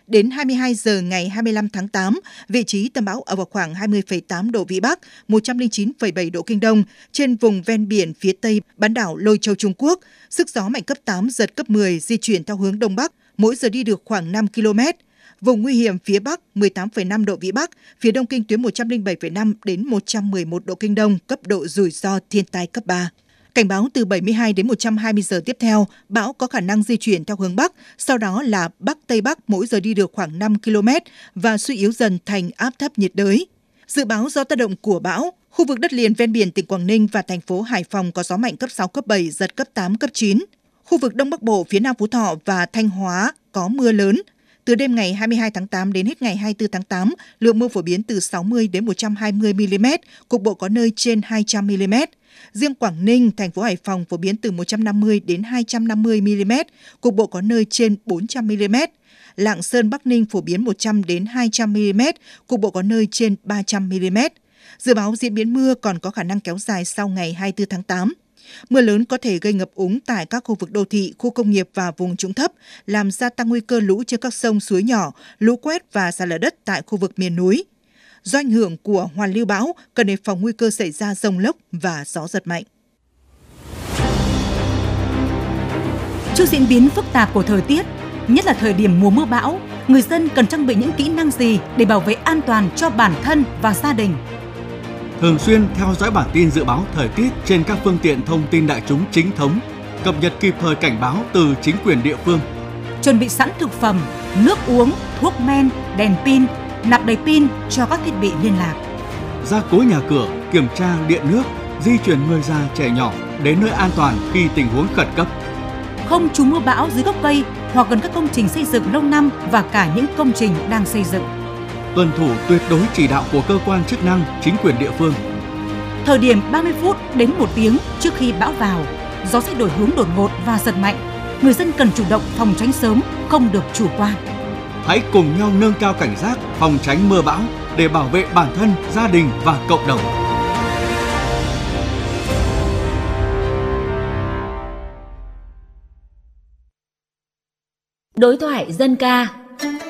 Đến 22 giờ ngày 25 tháng 8, vị trí tâm bão ở vào khoảng 20,8 độ Vĩ Bắc, 109,7 độ Kinh Đông, trên vùng ven biển phía tây bán đảo Lôi Châu Trung Quốc. Sức gió mạnh cấp 8, giật cấp 10, di chuyển theo hướng Đông Bắc, mỗi giờ đi được khoảng 5 km. Vùng nguy hiểm phía Bắc 18,5 độ Vĩ Bắc, phía Đông kinh tuyến 107,5 đến 111 độ Kinh Đông, cấp độ rủi ro thiên tai cấp 3. Cảnh báo từ 72 đến 120 giờ tiếp theo, bão có khả năng di chuyển theo hướng Bắc, sau đó là Bắc-Tây Bắc, mỗi giờ đi được khoảng 5 km và suy yếu dần thành áp thấp nhiệt đới. Dự báo do tác động của bão, khu vực đất liền ven biển tỉnh Quảng Ninh và thành phố Hải Phòng có gió mạnh cấp 6, cấp 7, giật cấp 8, cấp 9. Khu vực Đông Bắc Bộ, phía Nam Phú Thọ và Thanh Hóa có mưa lớn. Từ đêm ngày 22 tháng 8 đến hết ngày 24 tháng 8, lượng mưa phổ biến từ 60 đến 120 mm, cục bộ có nơi trên 200 mm. Riêng Quảng Ninh, thành phố Hải Phòng phổ biến từ 150 đến 250 mm, cục bộ có nơi trên 400 mm. Lạng Sơn, Bắc Ninh phổ biến 100 đến 200 mm, cục bộ có nơi trên 300 mm. Dự báo diễn biến mưa còn có khả năng kéo dài sau ngày 24 tháng 8. Mưa lớn có thể gây ngập úng tại các khu vực đô thị, khu công nghiệp và vùng trũng thấp, làm gia tăng nguy cơ lũ trên các sông suối nhỏ, lũ quét và sạt lở đất tại khu vực miền núi. Do ảnh hưởng của hoàn lưu bão, cần đề phòng nguy cơ xảy ra dông lốc và gió giật mạnh. Trước diễn biến phức tạp của thời tiết, nhất là thời điểm mùa mưa bão, người dân cần trang bị những kỹ năng gì để bảo vệ an toàn cho bản thân và gia đình? Thường xuyên theo dõi bản tin dự báo thời tiết trên các phương tiện thông tin đại chúng chính thống, cập nhật kịp thời cảnh báo từ chính quyền địa phương. Chuẩn bị sẵn thực phẩm, nước uống, thuốc men, đèn pin, nạp đầy pin cho các thiết bị liên lạc. Gia cố nhà cửa, kiểm tra điện nước, di chuyển người già trẻ nhỏ đến nơi an toàn khi tình huống khẩn cấp. Không trú mưa bão dưới gốc cây hoặc gần các công trình xây dựng lâu năm và cả những công trình đang xây dựng. Tuân thủ tuyệt đối chỉ đạo của cơ quan chức năng, chính quyền địa phương. Thời điểm 30 phút đến 1 tiếng trước khi bão vào, gió sẽ đổi hướng đột ngột và giật mạnh. Người dân cần chủ động phòng tránh sớm, không được chủ quan. Hãy cùng nhau nâng cao cảnh giác, phòng tránh mưa bão để bảo vệ bản thân, gia đình và cộng đồng. Đối thoại dân ca.